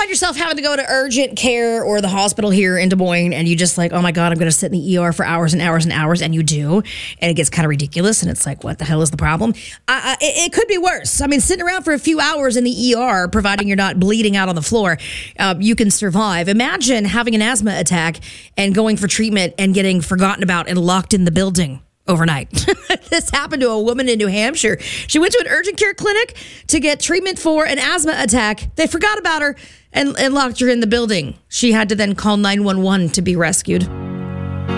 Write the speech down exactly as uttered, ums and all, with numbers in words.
find yourself having to go to urgent care or the hospital here in Des Moines, and you just like, oh my God, I'm going to sit in the E R for hours and hours and hours, and you do, and it gets kind of ridiculous, and it's like, what the hell is the problem? Uh, it, it could be worse. I mean, sitting around for a few hours in the E R, providing you're not bleeding out on the floor, uh, you can survive. Imagine having an asthma attack and going for treatment and getting forgotten about and locked in the building overnight. This happened to a woman in New Hampshire. She went to an urgent care clinic to get treatment for an asthma attack. They forgot about her and, and locked her in the building. She had to then call nine one one to be rescued.